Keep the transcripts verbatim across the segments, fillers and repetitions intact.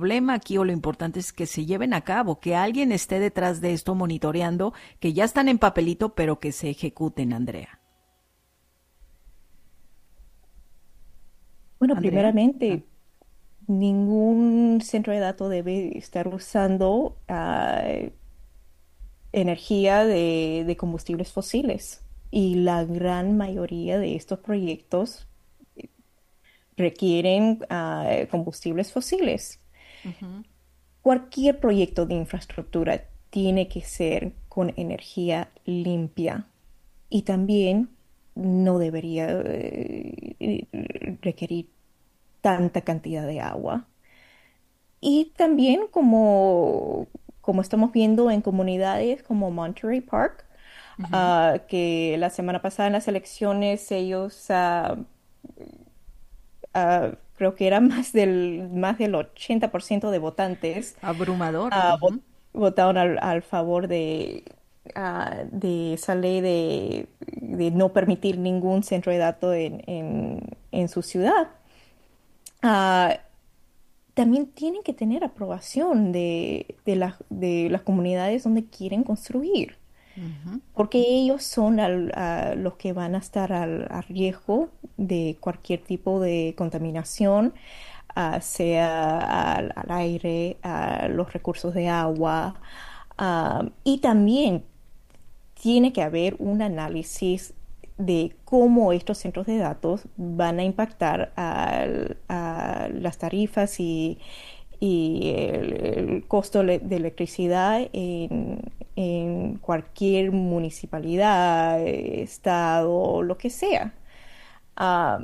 problema aquí o lo importante es que se lleven a cabo, que alguien esté detrás de esto monitoreando, que ya están en papelito, pero que se ejecuten, Andrea. Bueno, Andrea. Ah. primeramente, ningún centro de datos debe estar usando ah, energía de, de combustibles fósiles. Y la gran mayoría de estos proyectos requieren ah, combustibles fósiles. Ujú. Cualquier proyecto de infraestructura tiene que ser con energía limpia y también no debería eh, requerir tanta cantidad de agua. Y también como, como estamos viendo en comunidades como Monterey Park, Ujú. ah, que la semana pasada en las elecciones ellos ah, ah, creo que era más del, más del ochenta por ciento de votantes Abrumador. ah, vo- Ujú. votaron al, al favor de, ah, de esa ley de, de no permitir ningún centro de datos en, en, en su ciudad. Ah, también tienen que tener aprobación de, de, las de las comunidades donde quieren construir, Ujú. porque ellos son al- a los que van a estar al, a riesgo de cualquier tipo de contaminación, ah, sea al, al aire, a los recursos de agua, ah, y también tiene que haber un análisis de cómo estos centros de datos van a impactar al- a las tarifas y, y el, el costo le- de electricidad en, en cualquier municipalidad, eh, estado, lo que sea. Ah,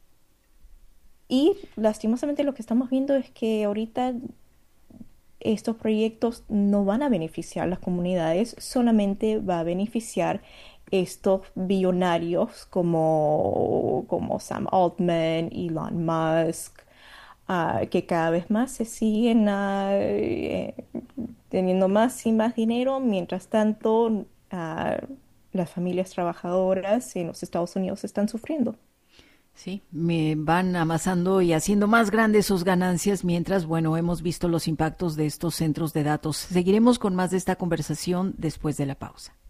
y lastimosamente lo que estamos viendo es que ahorita estos proyectos no van a beneficiar a las comunidades, solamente va a beneficiar estos billonarios como, como Sam Altman, Elon Musk, ah, que cada vez más se siguen ah, eh, teniendo más y más dinero, mientras tanto ah, las familias trabajadoras en los Estados Unidos están sufriendo. Sí, me van amasando y haciendo más grandes sus ganancias mientras, bueno, hemos visto los impactos de estos centros de datos. Seguiremos con más de esta conversación después de la pausa.